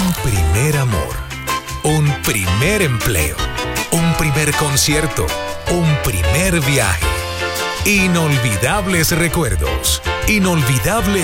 Un primer amor, un primer empleo, un primer concierto, un primer viaje. Inolvidables recuerdos, inolvidable